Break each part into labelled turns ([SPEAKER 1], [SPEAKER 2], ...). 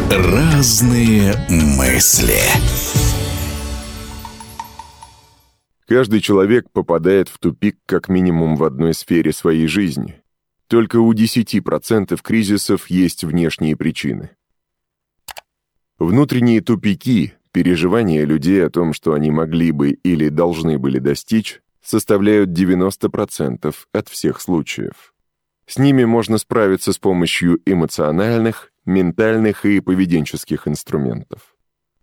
[SPEAKER 1] Разные мысли.
[SPEAKER 2] Каждый человек попадает в тупик как минимум в одной сфере своей жизни. Только у 10% кризисов есть внешние причины. Внутренние тупики, переживания людей о том, что они могли бы или должны были достичь, составляют 90% от всех случаев. С ними можно справиться с помощью эмоциональных, ментальных и поведенческих инструментов.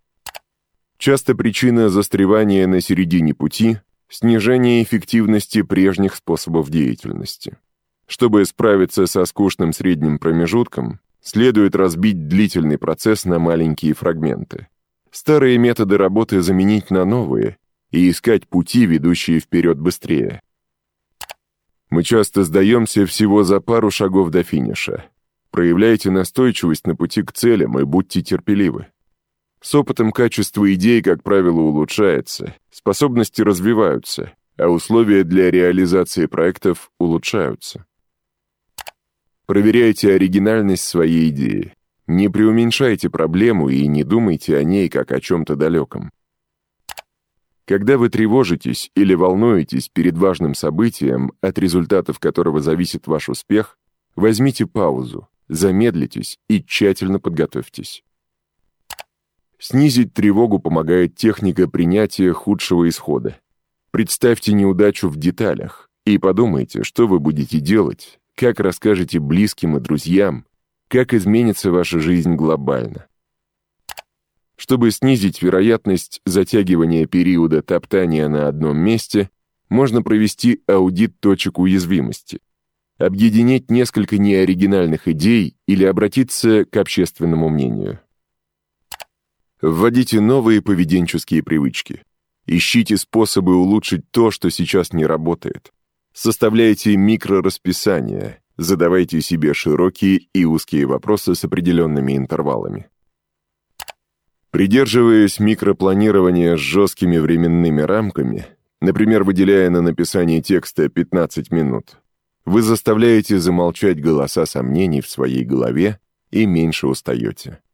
[SPEAKER 2] Часто причина застревания на середине пути – снижение эффективности прежних способов деятельности. Чтобы справиться со скучным средним промежутком, следует разбить длительный процесс на маленькие фрагменты. Старые методы работы заменить на новые и искать пути, ведущие вперед быстрее. Мы часто сдаемся всего за пару шагов до финиша. Проявляйте настойчивость на пути к целям и будьте терпеливы. С опытом качество идей, как правило, улучшается, способности развиваются, а условия для реализации проектов улучшаются. Проверяйте оригинальность своей идеи. Не преуменьшайте проблему и не думайте о ней как о чем-то далеком. Когда вы тревожитесь или волнуетесь перед важным событием, от результатов которого зависит ваш успех, возьмите паузу, замедлитесь и тщательно подготовьтесь. Снизить тревогу помогает техника принятия худшего исхода. Представьте неудачу в деталях и подумайте, что вы будете делать, как расскажете близким и друзьям, как изменится ваша жизнь глобально. Чтобы снизить вероятность затягивания периода топтания на одном месте, можно провести аудит точек уязвимости, объединить несколько неоригинальных идей или обратиться к общественному мнению. Вводите новые поведенческие привычки. Ищите способы улучшить то, что сейчас не работает. Составляйте микрорасписания, задавайте себе широкие и узкие вопросы с определенными интервалами. Придерживаясь микропланирования с жесткими временными рамками, например, выделяя на написание текста 15 минут, вы заставляете замолчать голоса сомнений в своей голове и меньше устаете.